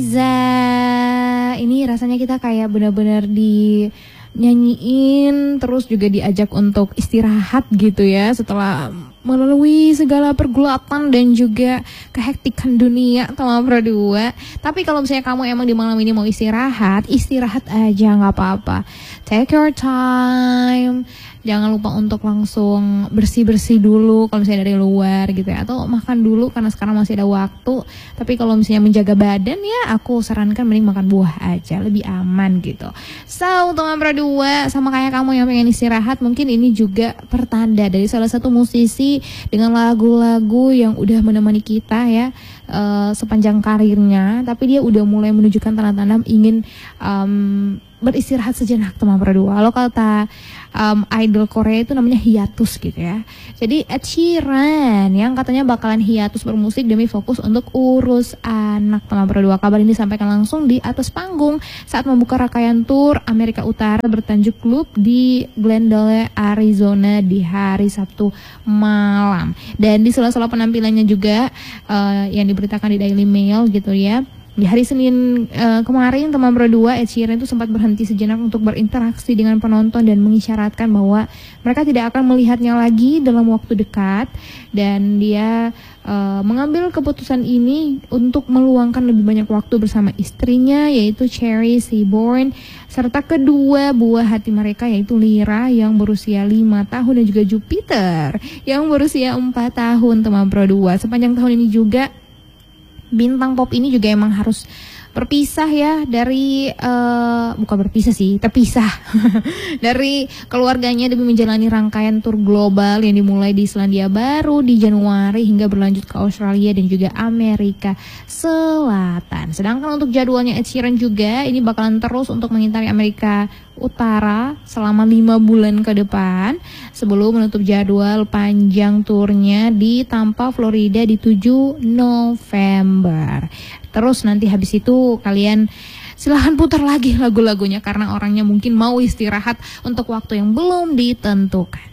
Ini rasanya kita kayak benar-benar dinyanyiin, terus juga diajak untuk istirahat gitu ya, setelah melalui segala pergulatan dan juga kehektikan dunia sama berdua. Tapi kalau misalnya kamu emang di malam ini mau istirahat, istirahat aja nggak apa-apa. Take your time. Jangan lupa untuk langsung bersih-bersih dulu kalau misalnya dari luar gitu ya, atau makan dulu karena sekarang masih ada waktu. Tapi kalau misalnya menjaga badan ya, aku sarankan mending makan buah aja, lebih aman gitu. So, teman berdua, sama kayak kamu yang pengen istirahat, mungkin ini juga pertanda dari salah satu musisi dengan lagu-lagu yang udah menemani kita ya sepanjang karirnya, tapi dia udah mulai menunjukkan tanda-tanda ingin beristirahat sejenak, teman berdua. Kalau kata idol Korea itu namanya hiatus gitu ya. Jadi Ed Sheeran yang katanya bakalan hiatus bermusik demi fokus untuk urus anak, teman berdua. Kabar ini disampaikan langsung di atas panggung saat membuka rangkaian tur Amerika Utara bertajuk Loop di Glendale, Arizona di hari Sabtu malam. Dan di sela-sela penampilannya juga yang diberitakan di Daily Mail gitu ya, di hari Senin kemarin, teman berdua, Ed Sheeran itu sempat berhenti sejenak untuk berinteraksi dengan penonton dan mengisyaratkan bahwa mereka tidak akan melihatnya lagi dalam waktu dekat, dan dia mengambil keputusan ini untuk meluangkan lebih banyak waktu bersama istrinya yaitu Cherry Seaborn serta kedua buah hati mereka yaitu Lyra yang berusia 5 tahun dan juga Jupiter yang berusia 4 tahun, teman berdua. Sepanjang tahun ini juga bintang pop ini juga emang harus berpisah ya dari bukan berpisah sih, terpisah dari keluarganya demi menjalani rangkaian tur global yang dimulai di Selandia Baru di Januari hingga berlanjut ke Australia dan juga Amerika Selatan. Sedangkan untuk jadwalnya Ed Sheeran juga ini bakalan terus untuk mengitari Amerika Utara selama 5 bulan ke depan sebelum menutup jadwal panjang turnya di Tampa, Florida di 7 November. Terus nanti habis itu kalian silahkan putar lagi lagu-lagunya karena orangnya mungkin mau istirahat untuk waktu yang belum ditentukan.